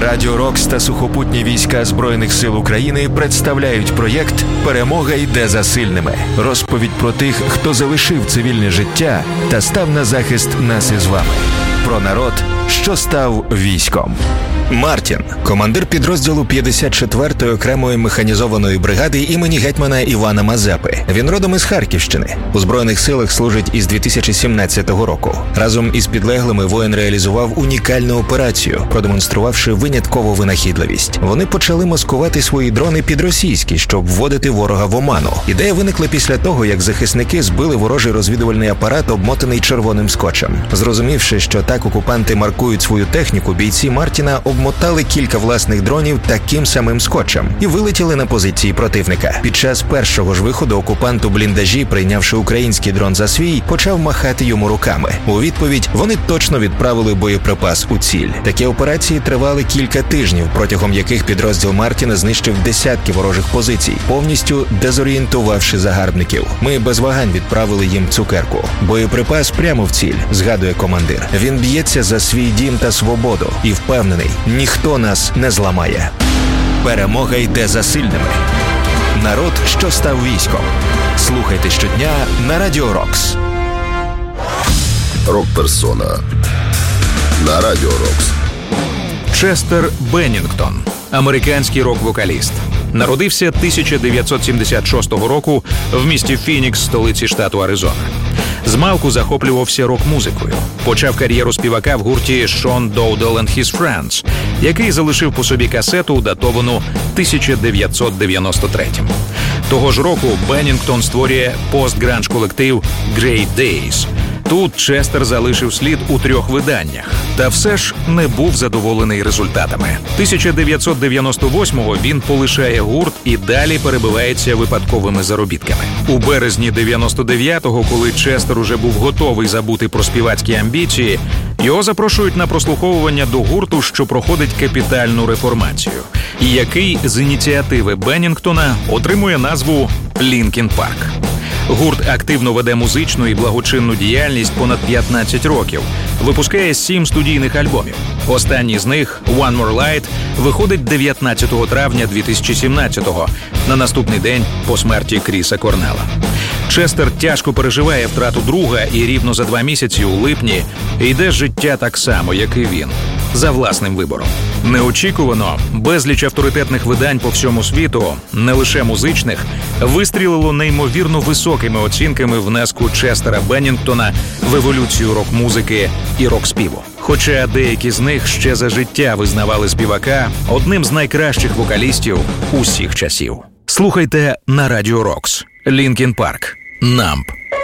Радіо Рокс та сухопутні війська Збройних сил України представляють проєкт «Перемога йде за сильними». Розповідь про тих, хто залишив цивільне життя та став на захист нас із вами. Про народ, що став військом. Мартін – командир підрозділу 54-ї окремої механізованої бригади імені гетьмана Івана Мазепи. Він родом із Харківщини. У Збройних силах служить із 2017 року. Разом із підлеглими воїн реалізував унікальну операцію, продемонструвавши виняткову винахідливість. Вони почали маскувати свої дрони під російські, щоб вводити ворога в оману. Ідея виникла після того, як захисники збили ворожий розвідувальний апарат, обмотаний червоним скотчем. Зрозумівши, що так окупанти маркують свою техніку, бійці Мартіна обмотали кілька власних дронів таким самим скотчем і вилетіли на позиції противника. Під час першого ж виходу окупант у бліндажі, прийнявши український дрон за свій, почав махати йому руками. У відповідь вони точно відправили боєприпас у ціль. Такі операції тривали кілька тижнів, протягом яких підрозділ Мартіна знищив десятки ворожих позицій, повністю дезорієнтувавши загарбників. Ми без вагань відправили їм цукерку. Боєприпас прямо в ціль, згадує командир. Він б'ється за свій дім та свободу і впевнений, ніхто нас не зламає. Перемога йде за сильними. Народ, що став військом. Слухайте щодня на Радіо Рокс. Рок-персона на Радіо Рокс. Честер Беннінгтон – американський рок-вокаліст. Народився 1976 року в місті Фінікс, столиці штату Аризона. Змалку захоплювався рок-музикою. Почав кар'єру співака в гурті Шон Доудел and His Friends, який залишив по собі касету, датовану 1993-м. Того ж року Беннінгтон створює пост-гранж-колектив Great Days. Тут Честер залишив слід у 3 виданнях, та все ж не був задоволений результатами. 1998-го він полишає гурт і далі перебивається випадковими заробітками. У березні 99-го, коли Честер уже був готовий забути про співацькі амбіції, його запрошують на прослуховування до гурту, що проходить капітальну реформацію, і який з ініціативи Беннінгтона отримує назву Лінкін Парк. Гурт активно веде музичну і благочинну діяльність понад 15 років. Випускає 7 студійних альбомів. Останній з них, One More Light, виходить 19 травня 2017-го, на наступний день по смерті Кріса Корнелла. Честер тяжко переживає втрату друга і рівно за 2 місяці у липні йде з життя так само, як і він, за власним вибором. Неочікувано безліч авторитетних видань по всьому світу, не лише музичних, вистрілило неймовірно високими оцінками внеску Честера Беннінгтона в еволюцію рок-музики і рок-співу. Хоча деякі з них ще за життя визнавали співака одним з найкращих вокалістів усіх часів. Слухайте на Радіо Рокс. Лінкін Парк. Numb.